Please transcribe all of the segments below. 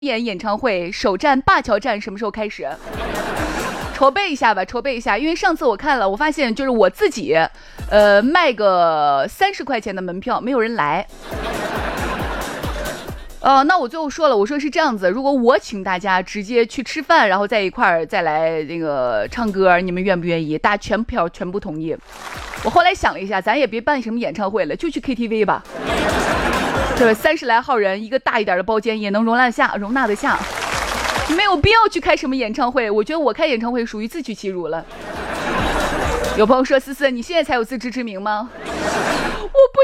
演唱会首站灞桥站什么时候开始？筹备一下吧，筹备一下，因为上次我看了，我发现就是我自己，卖个30块钱的门票，没有人来。那我最后说了，我说是这样子，如果我请大家直接去吃饭，然后在一块儿再来那个唱歌，你们愿不愿意？大家票全部同意。我后来想了一下，咱也别办什么演唱会了，就去 KTV 吧。对，30来号人，一个大一点的包间也能容纳得下，没有必要去开什么演唱会。我觉得我开演唱会属于自取其辱了。有朋友说思思，你现在才有自知之明吗？我不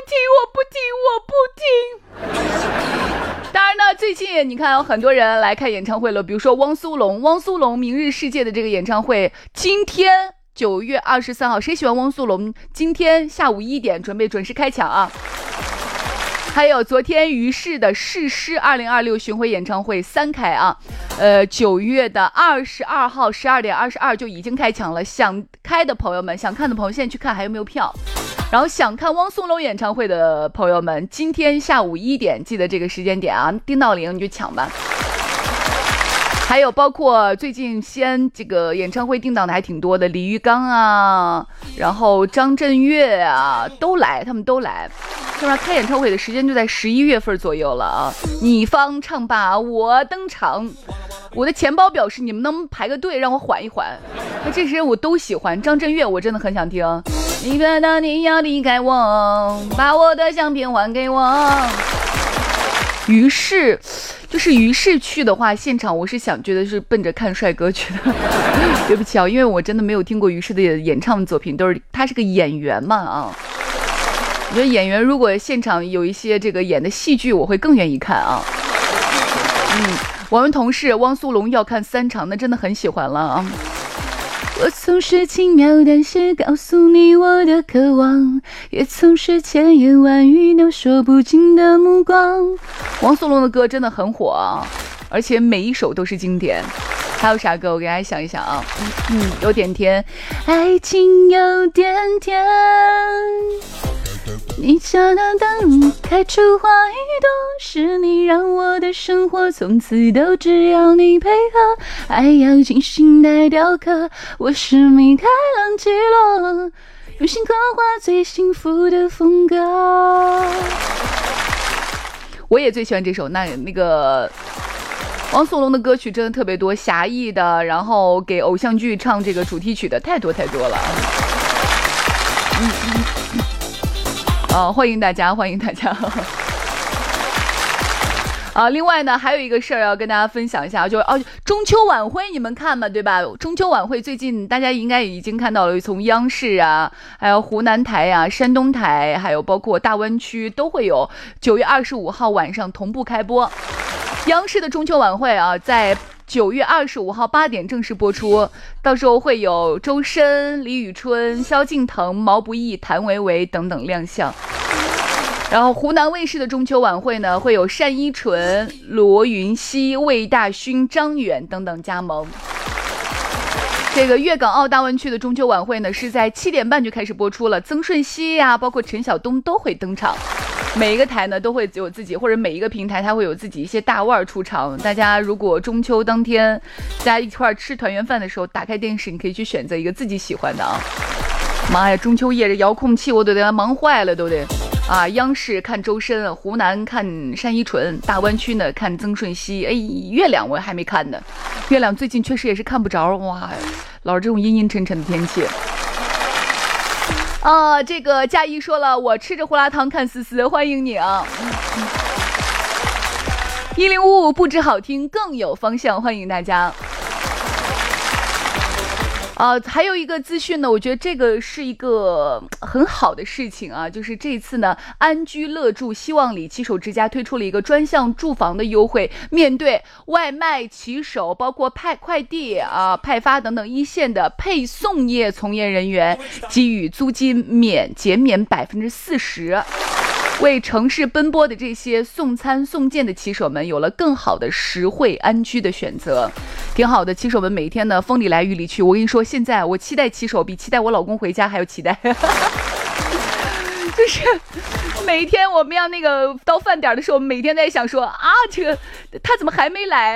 听。当然呢，最近你看有很多人来看演唱会了，比如说汪苏泷明日世界的这个演唱会，今天9月23号，谁喜欢汪苏泷？今天下午1点准时开抢啊！还有昨天于适的誓师2026巡回演唱会3开啊，9月的22号12点22就已经开抢了，想开的朋友们，想看的朋友现在去看还有没有票？然后想看汪苏泷演唱会的朋友们，今天下午1点，记得这个时间点啊，叮到铃你就抢吧。还有包括最近西安这个演唱会定档的还挺多的，李玉刚啊，然后张震岳啊他们都来，是吧？开演唱会的时间就在11月份左右了啊。你方唱罢我登场，我的钱包表示你们能排个队让我缓一缓。那这些人我都喜欢，张震岳我真的很想听。你觉得你要离开我，把我的相片还给我。于是去的话，现场我是想觉得是奔着看帅哥去的。对不起啊，因为我真的没有听过于适的演唱作品，他是个演员嘛啊。我觉得演员如果现场有一些这个演的戏剧，我会更愿意看啊。我们同事汪苏泷要看3场，那真的很喜欢了啊。我总是轻描淡写告诉你我的渴望，也总是千言万语都说不尽的目光。汪苏泷的歌真的很火啊，而且每一首都是经典。还有啥歌我给大家想一想啊。有点甜，爱情有点甜，你家的灯开出花一朵，是你让我的生活从此都只要你配合，爱要精心待雕刻，我是米开朗基罗，用心刻画最幸福的风格。我也最喜欢这首，那个汪苏泷的歌曲真的特别多，侠义的，然后给偶像剧唱这个主题曲的太多了。欢迎大家另外呢还有一个事儿要跟大家分享一下，就是中秋晚会你们看嘛，对吧？中秋晚会最近大家应该已经看到了，从央视啊，还有湖南台啊、山东台，还有包括大湾区都会有9月25号晚上同步开播。央视的中秋晚会啊，在9月25号8点正式播出，到时候会有周深、李宇春、萧敬腾、毛不易、谭维维等等亮相。然后湖南卫视的中秋晚会呢，会有单依纯、罗云熙、魏大勋、张远等等加盟。这个粤港澳大湾区的中秋晚会呢，是在7点半就开始播出了，曾舜晞呀，包括陈晓东都会登场。每一个台呢都会有自己，或者每一个平台它会有自己一些大腕出场。大家如果中秋当天大家一块吃团圆饭的时候，打开电视，你可以去选择一个自己喜欢的啊。妈呀，中秋夜这遥控器我都得忙坏了，都得啊！央视看周深，湖南看单依纯，大湾区呢看曾舜晞。月亮我还没看呢，月亮最近确实也是看不着。哇，老是这种阴阴沉沉的天气。这个佳怡说了，我吃着胡辣汤看思思，欢迎你啊！1055不止好听，更有方向，欢迎大家。还有一个资讯呢，我觉得这个是一个很好的事情啊，就是这次呢，安居乐住希望里骑手之家推出了一个专项住房的优惠，面对外卖骑手，包括快递派发等等一线的配送业从业人员，给予租金减免40%。为城市奔波的这些送餐送件的骑手们有了更好的实惠安居的选择，挺好的。骑手们每天呢风里来雨里去，我跟你说，现在我期待骑手比期待我老公回家还要期待。 就是每天我们要那个到饭点的时候，每天在想说啊，这个他怎么还没来？